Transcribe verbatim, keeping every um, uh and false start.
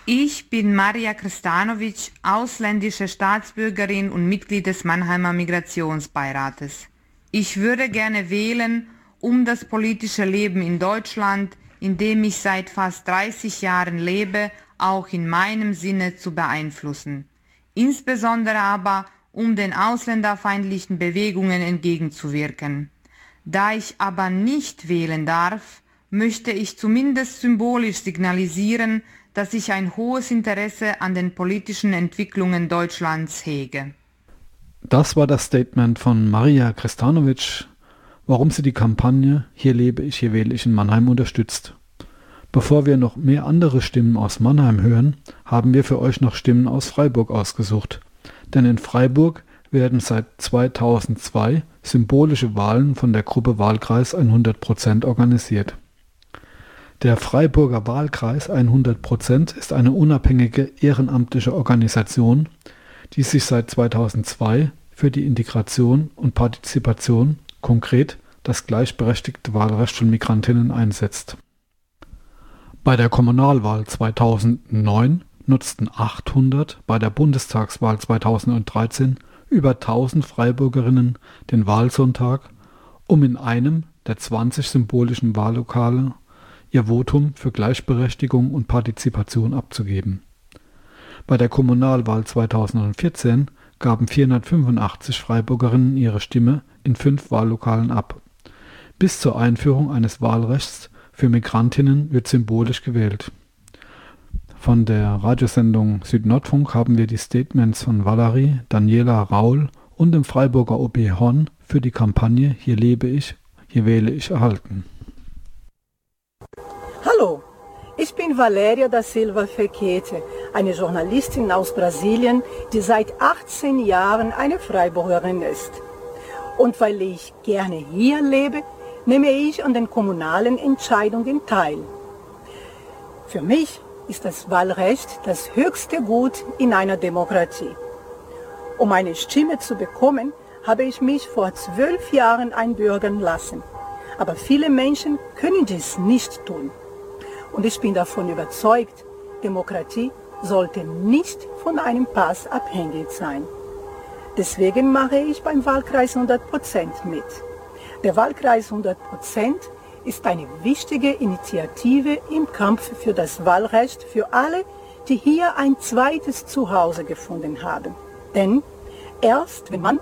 Ich bin Marija Krstanović, ausländische Staatsbürgerin und Mitglied des Mannheimer Migrationsbeirates. Ich würde gerne wählen, um das politische Leben in Deutschland, in dem ich seit fast dreißig Jahren lebe, auch in meinem Sinne zu beeinflussen. Insbesondere aber, um den ausländerfeindlichen Bewegungen entgegenzuwirken. Da ich aber nicht wählen darf, möchte ich zumindest symbolisch signalisieren, dass ich ein hohes Interesse an den politischen Entwicklungen Deutschlands hege. Das war das Statement von Marija Krstanović, warum sie die Kampagne Hier lebe ich, hier wähle ich in Mannheim unterstützt. Bevor wir noch mehr andere Stimmen aus Mannheim hören, haben wir für euch noch Stimmen aus Freiburg ausgesucht. Denn in Freiburg werden seit zweitausendzwei symbolische Wahlen von der Gruppe Wahlkreis hundert Prozent organisiert. Der Freiburger Wahlkreis hundert Prozent ist eine unabhängige ehrenamtliche Organisation, die sich seit zweitausendzwei für die Integration und Partizipation, konkret das gleichberechtigte Wahlrecht von Migrantinnen einsetzt. Bei der Kommunalwahl zweitausendneun nutzten achthundert, bei der Bundestagswahl zweitausenddreizehn über tausend Freiburgerinnen den Wahlsonntag, um in einem der zwanzig symbolischen Wahllokale ihr Votum für Gleichberechtigung und Partizipation abzugeben. Bei der Kommunalwahl zweitausendvierzehn gaben vierhundertfünfundachtzig Freiburgerinnen ihre Stimme in fünf Wahllokalen ab. Bis zur Einführung eines Wahlrechts für Migrantinnen wird symbolisch gewählt. Von der Radiosendung Südnordfunk haben wir die Statements von Valerie, Daniela Raul und dem Freiburger O B Horn für die Kampagne Hier lebe ich, hier wähle ich erhalten. Hallo, ich bin Valéria da Silva Fekete, eine Journalistin aus Brasilien, die seit achtzehn Jahren eine Freiburgerin ist. Und weil ich gerne hier lebe, nehme ich an den kommunalen Entscheidungen teil. Für mich ist das Wahlrecht das höchste Gut in einer Demokratie. Um eine Stimme zu bekommen, habe ich mich vor zwölf Jahren einbürgern lassen. Aber viele Menschen können dies nicht tun. Und ich bin davon überzeugt, Demokratie sollte nicht von einem Pass abhängig sein. Deswegen mache ich beim Wahlkreis hundert Prozent mit. Der Wahlkreis hundert Prozent ist eine wichtige Initiative im Kampf für das Wahlrecht für alle, die hier ein zweites Zuhause gefunden haben. Denn erst wenn man